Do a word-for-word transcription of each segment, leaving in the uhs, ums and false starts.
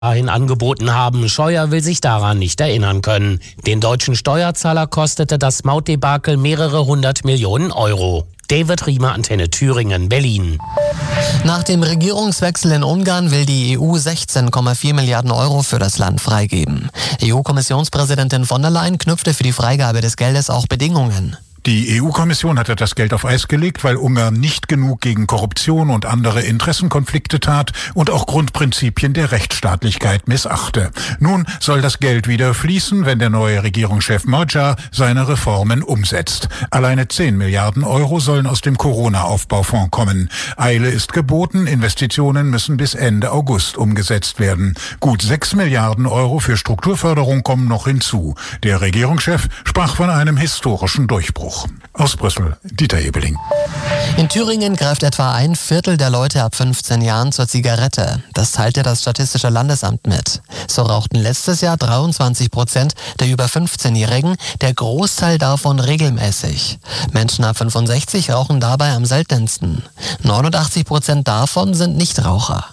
dahin angeboten haben. Scheuer will sich daran nicht erinnern können. Den deutschen Steuerzahler kostete das Mautdebakel mehrere hundert Millionen Euro. David Riemer, Antenne Thüringen, Berlin. Nach dem Regierungswechsel in Ungarn will die E U sechzehn Komma vier Milliarden Euro für das Land freigeben. E U-Kommissionspräsidentin von der Leyen knüpfte für die Freigabe des Geldes auch Bedingungen. Die E U-Kommission hatte das Geld auf Eis gelegt, weil Ungarn nicht genug gegen Korruption und andere Interessenkonflikte tat und auch Grundprinzipien der Rechtsstaatlichkeit missachte. Nun soll das Geld wieder fließen, wenn der neue Regierungschef Magyar seine Reformen umsetzt. Alleine zehn Milliarden Euro sollen aus dem Corona-Aufbaufonds kommen. Eile ist geboten, Investitionen müssen bis Ende August umgesetzt werden. Gut sechs Milliarden Euro für Strukturförderung kommen noch hinzu. Der Regierungschef sprach von einem historischen Durchbruch. Aus Brüssel, Dieter Ebeling. In Thüringen greift etwa ein Viertel der Leute ab fünfzehn Jahren zur Zigarette. Das teilte das Statistische Landesamt mit. So rauchten letztes Jahr dreiundzwanzig Prozent der über fünfzehnjährigen, der Großteil davon regelmäßig. Menschen ab fünfundsechzig rauchen dabei am seltensten. neunundachtzig Prozent davon sind Nichtraucher.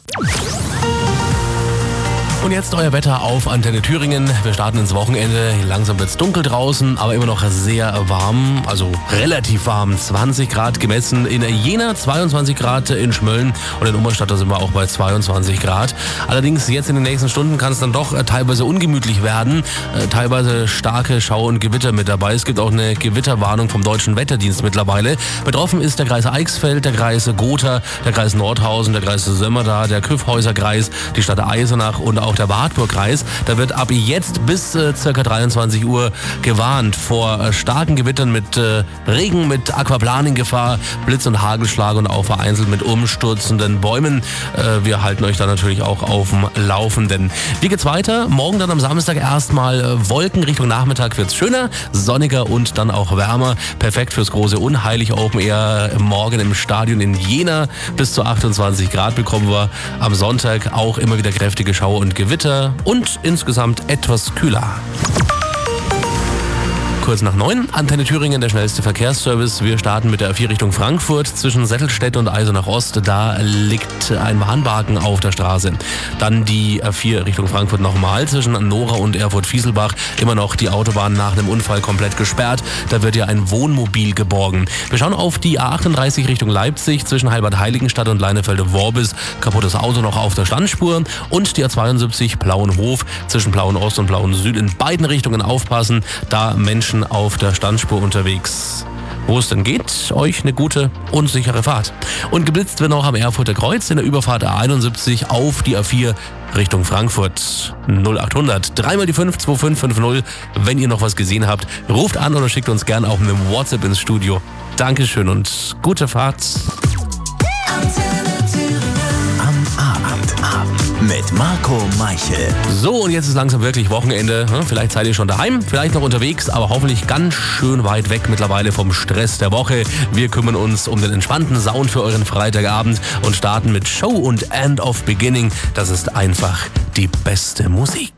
Und jetzt euer Wetter auf Antenne Thüringen. Wir starten ins Wochenende. Langsam wird es dunkel draußen, aber immer noch sehr warm. Also relativ warm. zwanzig Grad gemessen in Jena, zweiundzwanzig Grad in Schmölln und in Ummerstadt, da sind wir auch bei zweiundzwanzig Grad. Allerdings jetzt in den nächsten Stunden kann es dann doch teilweise ungemütlich werden. Teilweise starke Schau- und Gewitter mit dabei. Es gibt auch eine Gewitterwarnung vom Deutschen Wetterdienst mittlerweile. Betroffen ist der Kreis Eichsfeld, der Kreis Gotha, der Kreis Nordhausen, der Kreis Sömmerda, der Kyffhäuser-Kreis, die Stadt Eisenach und auch der Wartburg-Kreis. Da wird ab jetzt bis äh, ca. dreiundzwanzig Uhr gewarnt vor äh, starken Gewittern mit äh, Regen, mit Aquaplaning-Gefahr, Blitz- und Hagelschlag und auch vereinzelt mit umstürzenden Bäumen. Äh, wir halten euch da natürlich auch auf dem Laufenden. Wie geht's weiter? Morgen dann am Samstag erstmal äh, Wolken. Richtung Nachmittag wird's schöner, sonniger und dann auch wärmer. Perfekt fürs große Unheilig Open Air morgen im Stadion in Jena. Bis zu achtundzwanzig Grad bekommen wir. Am Sonntag auch immer wieder kräftige Schau- und Gewitter und insgesamt etwas kühler. Kurz nach neun, Antenne Thüringen, der schnellste Verkehrsservice. Wir starten mit der A vier Richtung Frankfurt. Zwischen Settelstedt und Eisenach Ost, da liegt ein Warnbalken auf der Straße. Dann die A vier Richtung Frankfurt nochmal. Zwischen Nora und Erfurt-Fieselbach immer noch die Autobahn nach einem Unfall komplett gesperrt. Da wird ja ein Wohnmobil geborgen. Wir schauen auf die A achtunddreißig Richtung Leipzig. Zwischen Heilbad-Heiligenstadt und Leinefelde-Worbis. Kaputtes Auto noch auf der Standspur. Und die A zweiundsiebzig Plauenhof. Zwischen Plauen-Ost und Plauen-Süd in beiden Richtungen aufpassen. Da Menschen auf der Standspur unterwegs. Wo es denn geht, euch eine gute und sichere Fahrt. Und geblitzt wird noch am Erfurter Kreuz in der Überfahrt A einundsiebzig auf die A vier Richtung Frankfurt. null achthundert dreimal die fünf zwei fünf fünf null. Wenn ihr noch was gesehen habt, ruft an oder schickt uns gerne auch mit dem WhatsApp ins Studio. Dankeschön und gute Fahrt. Am Abend mit Marco Meichel. So, und jetzt ist langsam wirklich Wochenende. Vielleicht seid ihr schon daheim, vielleicht noch unterwegs, aber hoffentlich ganz schön weit weg mittlerweile vom Stress der Woche. Wir kümmern uns um den entspannten Sound für euren Freitagabend und starten mit Show und End of Beginning. Das ist einfach die beste Musik.